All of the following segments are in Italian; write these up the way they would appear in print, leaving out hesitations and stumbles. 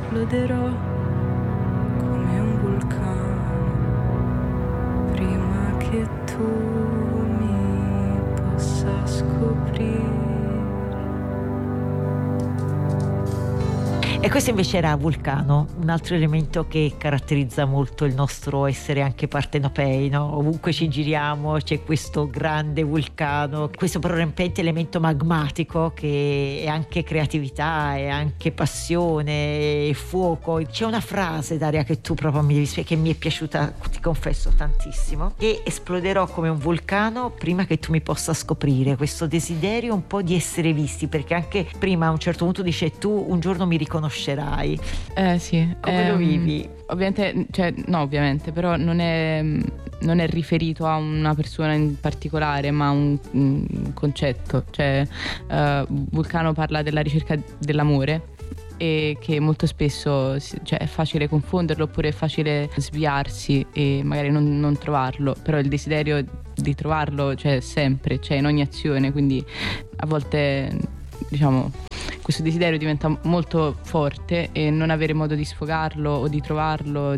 esploderò come un vulcano prima che tu mi possa scoprire. E questo invece era Vulcano, un altro elemento che caratterizza molto il nostro essere anche partenopei, no? Ovunque ci giriamo c'è questo grande vulcano, questo prorompente elemento magmatico che è anche creatività, è anche passione, è fuoco. C'è una frase, Daria, che tu proprio mi devi spiegare, che mi è piaciuta, ti confesso tantissimo, che esploderò come un vulcano prima che tu mi possa scoprire, questo desiderio un po' di essere visti, perché anche prima a un certo punto dice tu un giorno mi riconoscerai. Sì. Come lo vivi? Ovviamente, ovviamente, però non è riferito a una persona in particolare, ma a un concetto. Vulcano parla della ricerca dell'amore, e che molto spesso è facile confonderlo, oppure è facile sviarsi e magari non trovarlo, però il desiderio di trovarlo c'è sempre, c'è in ogni azione, quindi a volte questo desiderio diventa molto forte e non avere modo di sfogarlo o di trovarlo.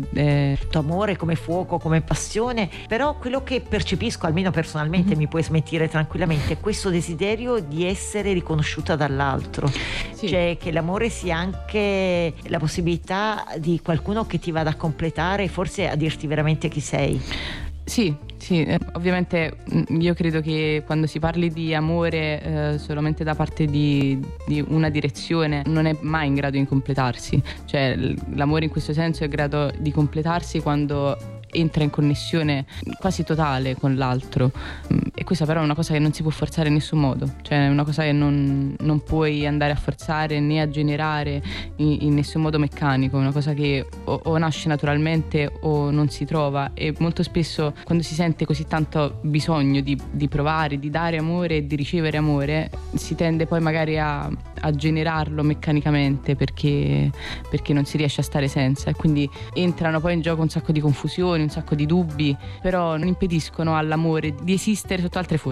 Amore come fuoco, come passione, però quello che percepisco, almeno personalmente, mi puoi smentire tranquillamente, è questo desiderio di essere riconosciuta dall'altro. Sì. Cioè che l'amore sia anche la possibilità di qualcuno che ti vada a completare e forse a dirti veramente chi sei. Sì, ovviamente io credo che quando si parli di amore solamente da parte di una direzione non è mai in grado di completarsi, cioè l'amore in questo senso è in grado di completarsi quando entra in connessione quasi totale con l'altro, e questa però è una cosa che non si può forzare in nessun modo, cioè è una cosa che non puoi andare a forzare né a generare in nessun modo meccanico, è una cosa che o nasce naturalmente o non si trova, e molto spesso quando si sente così tanto bisogno di provare, di dare amore e di ricevere amore, si tende poi magari a generarlo meccanicamente perché non si riesce a stare senza, e quindi entrano poi in gioco un sacco di confusioni, un sacco di dubbi, però non impediscono all'amore di esistere sotto altre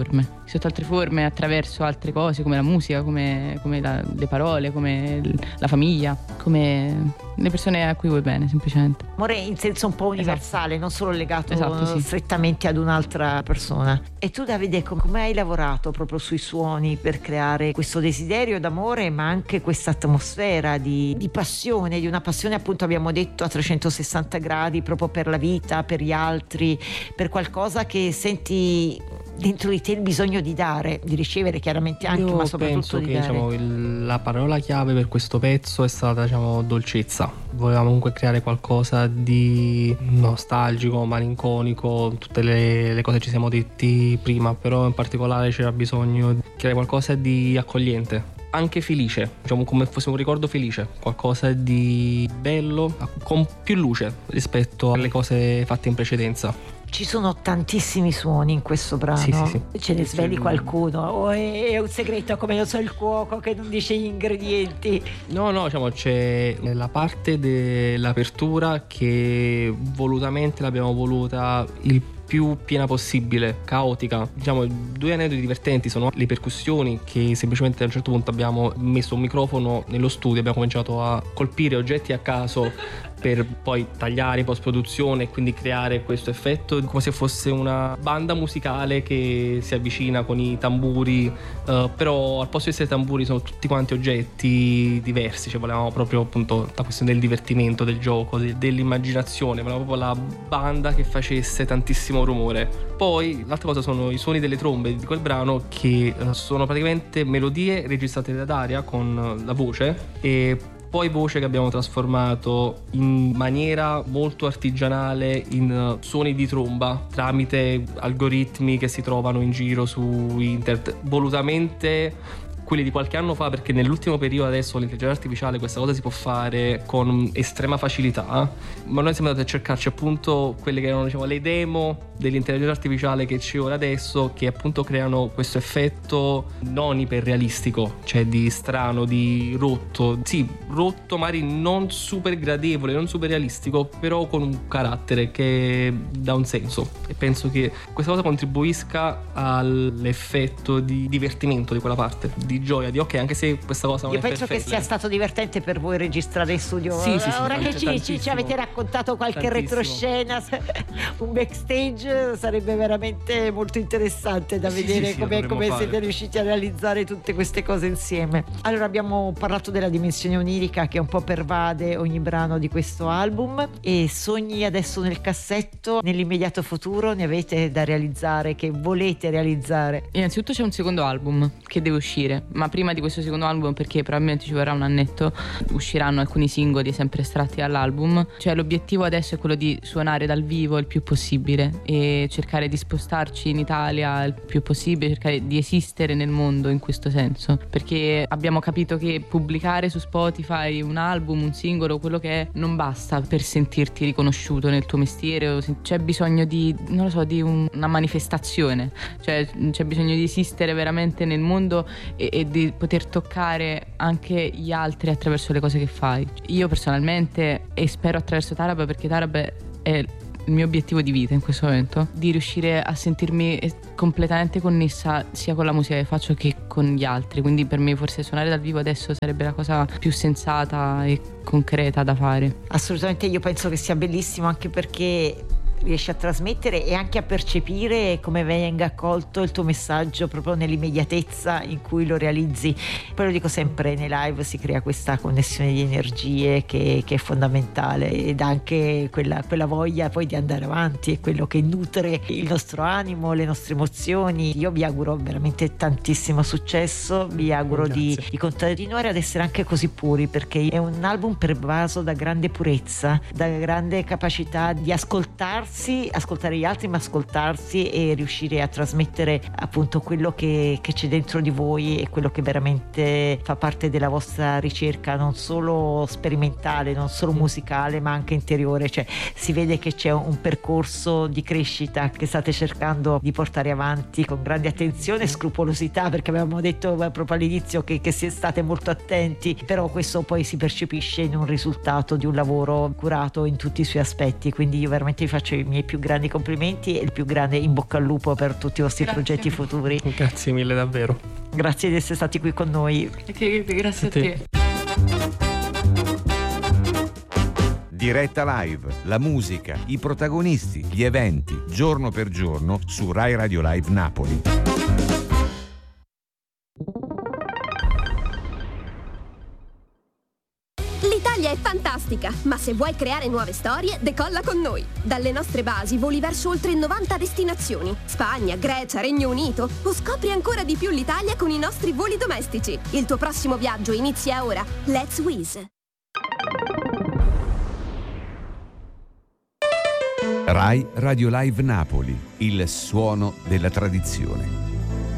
forme, attraverso altre cose come la musica, come le parole, come la famiglia, come le persone a cui vuoi bene, semplicemente. Amore in senso un po' universale, non solo legato strettamente ad un'altra persona. E tu, Davide, come hai lavorato proprio sui suoni per creare questo desiderio d'amore, ma anche questa atmosfera di passione, di una passione, appunto abbiamo detto a 360 gradi, proprio per la vita, per gli altri, per qualcosa che senti dentro di te il bisogno di dare, di ricevere chiaramente anche, ma soprattutto di dare. Penso che la parola chiave per questo pezzo è stata dolcezza. Volevamo comunque creare qualcosa di nostalgico, malinconico, tutte le cose che ci siamo detti prima, però in particolare c'era bisogno di creare qualcosa di accogliente, anche felice, come fosse un ricordo felice, qualcosa di bello, con più luce rispetto alle cose fatte in precedenza. Ci sono tantissimi suoni in questo brano. Sì. Ce ne sveli qualcuno? O è un segreto come non so il cuoco che non dice gli ingredienti? No, c'è la parte dell'apertura che volutamente l'abbiamo voluta il più piena possibile, caotica. Due aneddoti divertenti sono le percussioni, che semplicemente a un certo punto abbiamo messo un microfono nello studio, abbiamo cominciato a colpire oggetti a caso per poi tagliare in post-produzione e quindi creare questo effetto come se fosse una banda musicale che si avvicina con i tamburi, però al posto di essere tamburi sono tutti quanti oggetti diversi, volevamo proprio appunto la questione del divertimento, del gioco, dell'immaginazione, volevamo proprio la banda che facesse tantissimo rumore. Poi l'altra cosa sono i suoni delle trombe di quel brano, che sono praticamente melodie registrate da Daria con la voce, e poi voce che abbiamo trasformato in maniera molto artigianale in suoni di tromba tramite algoritmi che si trovano in giro su internet, volutamente quelli di qualche anno fa, perché nell'ultimo periodo adesso con l'intelligenza artificiale questa cosa si può fare con estrema facilità, ma noi siamo andati a cercarci appunto quelle che erano le demo dell'intelligenza artificiale che c'è ora adesso, che appunto creano questo effetto non iperrealistico, cioè di strano, di rotto, sì, rotto, magari non super gradevole, non super realistico, però con un carattere che dà un senso, e penso che questa cosa contribuisca all'effetto di divertimento di quella parte, di gioia, di ok, anche se questa cosa non Io è penso che sia stato divertente per voi registrare in studio. Sì, Ora che ci tantissimo. avete raccontato qualche Tantissimo. retroscena, un backstage, sarebbe veramente molto interessante da vedere come dovremmo siete fare. riusciti a realizzare tutte queste cose insieme. Allora, abbiamo parlato della dimensione onirica che un po' pervade ogni brano di questo album, e sogni adesso nel cassetto, nell'immediato futuro ne avete da realizzare, che volete realizzare? Innanzitutto c'è un secondo album che deve uscire, ma prima di questo secondo album, perché probabilmente ci vorrà un annetto, usciranno alcuni singoli sempre estratti dall'album. Cioè l'obiettivo adesso è quello di suonare dal vivo il più possibile e cercare di spostarci in Italia il più possibile, cercare di esistere nel mondo in questo senso, perché abbiamo capito che pubblicare su Spotify un album, un singolo, quello che è, non basta per sentirti riconosciuto nel tuo mestiere. C'è bisogno di, non lo so, di una manifestazione, cioè c'è bisogno di esistere veramente nel mondo e di poter toccare anche gli altri attraverso le cose che fai. Io personalmente, e spero attraverso Tarab, perché Tarab è il mio obiettivo di vita in questo momento, di riuscire a sentirmi completamente connessa sia con la musica che faccio che con gli altri. Quindi per me forse suonare dal vivo adesso sarebbe la cosa più sensata e concreta da fare. Assolutamente, io penso che sia bellissimo, anche perché riesci a trasmettere e anche a percepire come venga accolto il tuo messaggio proprio nell'immediatezza in cui lo realizzi. Poi lo dico sempre, nei live si crea questa connessione di energie che è fondamentale, ed anche quella voglia poi di andare avanti, è quello che nutre il nostro animo, le nostre emozioni. Io vi auguro veramente tantissimo successo, vi auguro di continuare ad essere anche così puri, perché è un album pervaso da grande purezza, da grande capacità di ascoltare gli altri, ma ascoltarsi e riuscire a trasmettere appunto quello che c'è dentro di voi e quello che veramente fa parte della vostra ricerca, non solo sperimentale, non solo musicale, ma anche interiore. Cioè si vede che c'è un percorso di crescita che state cercando di portare avanti con grande attenzione e scrupolosità, perché avevamo detto proprio all'inizio che state molto attenti, però questo poi si percepisce in un risultato di un lavoro curato in tutti i suoi aspetti. Quindi io veramente vi faccio i miei più grandi complimenti e il più grande in bocca al lupo per tutti i vostri progetti futuri. Grazie mille davvero. Grazie di essere stati qui con noi. Grazie a te. Diretta Live, la musica, i protagonisti, gli eventi, giorno per giorno su Rai Radio Live Napoli. L'Italia è fantastica, ma se vuoi creare nuove storie, decolla con noi. Dalle nostre basi voli verso oltre 90 destinazioni: Spagna, Grecia, Regno Unito, o scopri ancora di più l'Italia con i nostri voli domestici. Il tuo prossimo viaggio inizia ora. Let's Wizz. Rai Radio Live Napoli, il suono della tradizione.